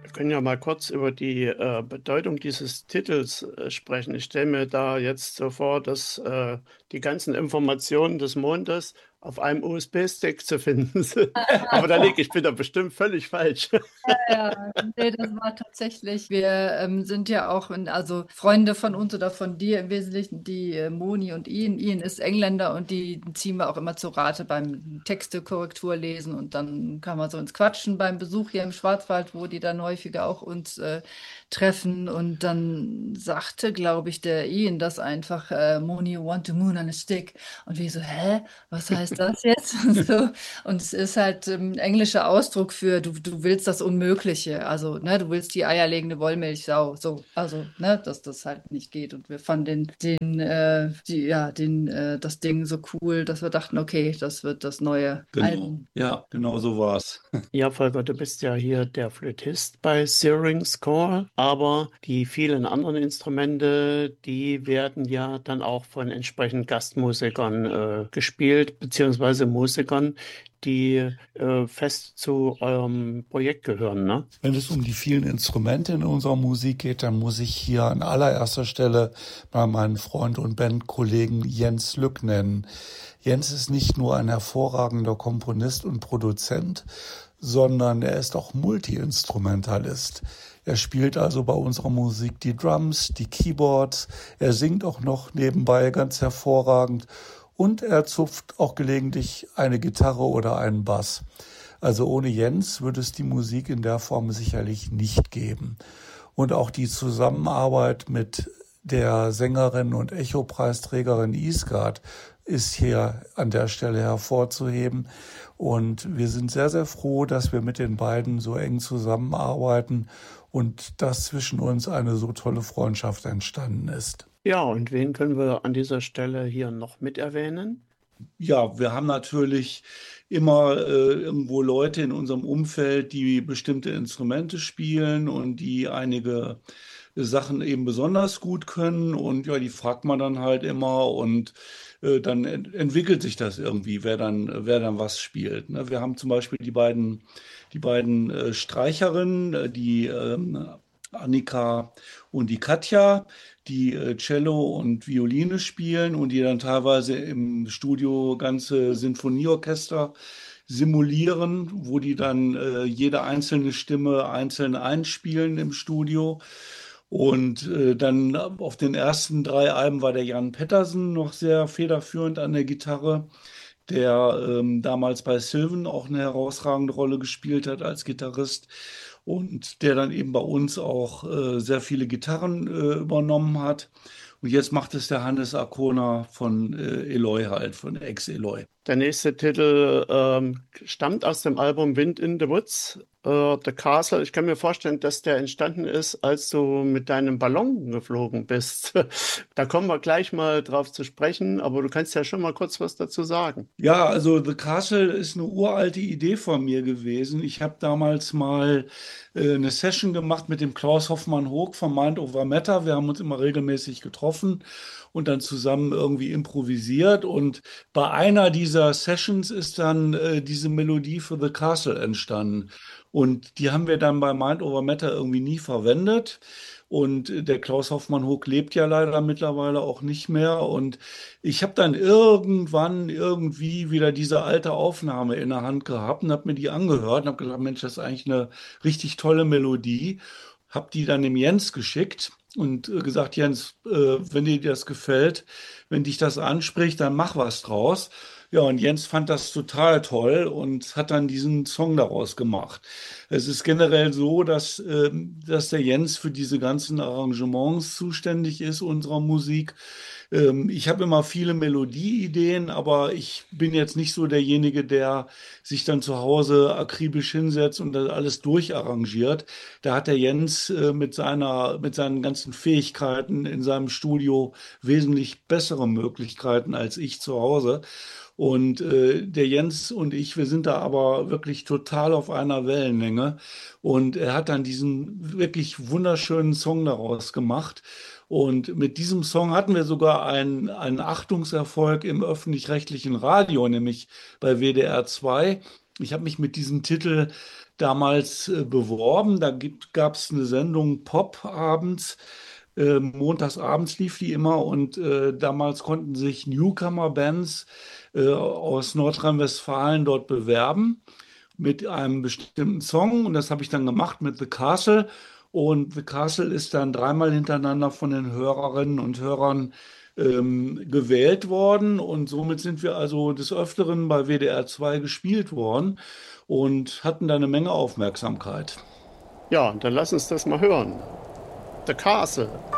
Wir können ja mal kurz über die Bedeutung dieses Titels sprechen. Ich stelle mir da jetzt so vor, dass die ganzen Informationen des Mondes auf einem USB-Stick zu finden sind. Aber da liege ich bin da bestimmt völlig falsch. Ja, nee, das war tatsächlich. Wir sind ja auch, also Freunde von uns oder von dir im Wesentlichen, die Moni und Ian. Ian ist Engländer und die ziehen wir auch immer zu Rate beim Textekorrektur lesen und dann kann man so ins Quatschen beim Besuch hier im Schwarzwald, wo die dann häufiger auch uns treffen. Und dann sagte, glaube ich, der Ian das einfach, Moni, you want the moon on a stick. Und wir so, hä? Was heißt das jetzt? So. Und es ist halt ein englischer Ausdruck für du willst das Unmögliche. Also, ne, du willst die eierlegende Wollmilchsau. So, also, ne, dass das halt nicht geht. Und wir fanden das Ding so cool, dass wir dachten, okay, das wird das neue Genau. Album. Ja, genau so war's. Ja, Volker, du bist ja hier der Flötist bei Syrinx Call, aber die vielen anderen Instrumente, die werden ja dann auch von entsprechenden Gastmusikern gespielt, beziehungsweise Musikern, die fest zu eurem Projekt gehören, ne? Wenn es um die vielen Instrumente in unserer Musik geht, dann muss ich hier an allererster Stelle mal meinen Freund und Bandkollegen Jens Lück nennen. Jens ist nicht nur ein hervorragender Komponist und Produzent, sondern er ist auch Multi-Instrumentalist. Er spielt also bei unserer Musik die Drums, die Keyboards, er singt auch noch nebenbei ganz hervorragend und er zupft auch gelegentlich eine Gitarre oder einen Bass. Also ohne Jens würde es die Musik in der Form sicherlich nicht geben. Und auch die Zusammenarbeit mit der Sängerin und Echo-Preisträgerin Isgard ist hier an der Stelle hervorzuheben. Und wir sind sehr, sehr froh, dass wir mit den beiden so eng zusammenarbeiten und dass zwischen uns eine so tolle Freundschaft entstanden ist. Ja, und wen können wir an dieser Stelle hier noch mit erwähnen? Ja, wir haben natürlich immer irgendwo Leute in unserem Umfeld, die bestimmte Instrumente spielen und die einige Sachen eben besonders gut können. Und ja, die fragt man dann halt immer und dann entwickelt sich das irgendwie, wer dann was spielt. Ne? Wir haben zum Beispiel die beiden Streicherinnen, die Annika und die Katja, die Cello und Violine spielen und die dann teilweise im Studio ganze Sinfonieorchester simulieren, wo die dann jede einzelne Stimme einzeln einspielen im Studio. Und dann auf den ersten drei Alben war der Jan Pettersen noch sehr federführend an der Gitarre, der damals bei Sylvan auch eine herausragende Rolle gespielt hat als Gitarrist und der dann eben bei uns auch sehr viele Gitarren übernommen hat. Und jetzt macht es der Hannes Arkona von Eloy halt, von Ex-Eloy. Der nächste Titel stammt aus dem Album Wind in the Woods, The Castle. Ich kann mir vorstellen, dass der entstanden ist, als du mit deinem Ballon geflogen bist. Da kommen wir gleich mal drauf zu sprechen, aber du kannst ja schon mal kurz was dazu sagen. Ja, also The Castle ist eine uralte Idee von mir gewesen. Ich habe damals mal eine Session gemacht mit dem Klaus Hoffmann-Hoog von Mind Over Matter. Wir haben uns immer regelmäßig getroffen und dann zusammen irgendwie improvisiert. Und bei einer dieser Sessions ist dann diese Melodie für The Castle entstanden. Und die haben wir dann bei Mind Over Matter irgendwie nie verwendet. Und der Klaus Hoffmann-Hoog lebt ja leider mittlerweile auch nicht mehr. Und ich habe dann irgendwann irgendwie wieder diese alte Aufnahme in der Hand gehabt und habe mir die angehört und habe gedacht, Mensch, das ist eigentlich eine richtig tolle Melodie. Habe die dann dem Jens geschickt und gesagt, Jens, wenn dir das gefällt, wenn dich das anspricht, dann mach was draus. Ja, und Jens fand das total toll und hat dann diesen Song daraus gemacht. Es ist generell so, dass der Jens für diese ganzen Arrangements zuständig ist unserer Musik. Ich habe immer viele Melodieideen, aber ich bin jetzt nicht so derjenige, der sich dann zu Hause akribisch hinsetzt und das alles durcharrangiert. Da hat der Jens mit seinen ganzen Fähigkeiten in seinem Studio wesentlich bessere Möglichkeiten als ich zu Hause. Und der Jens und ich, wir sind da aber wirklich total auf einer Wellenlänge. Und er hat dann diesen wirklich wunderschönen Song daraus gemacht. Und mit diesem Song hatten wir sogar einen Achtungserfolg im öffentlich-rechtlichen Radio, nämlich bei WDR 2. Ich habe mich mit diesem Titel damals beworben. Da gab es eine Sendung Pop abends. Montags abends lief die immer und damals konnten sich Newcomer-Bands aus Nordrhein-Westfalen dort bewerben mit einem bestimmten Song. Und das habe ich dann gemacht mit The Castle. Und The Castle ist dann dreimal hintereinander von den Hörerinnen und Hörern gewählt worden. Und somit sind wir also des Öfteren bei WDR 2 gespielt worden und hatten da eine Menge Aufmerksamkeit. Ja, dann lass uns das mal hören. The Castle.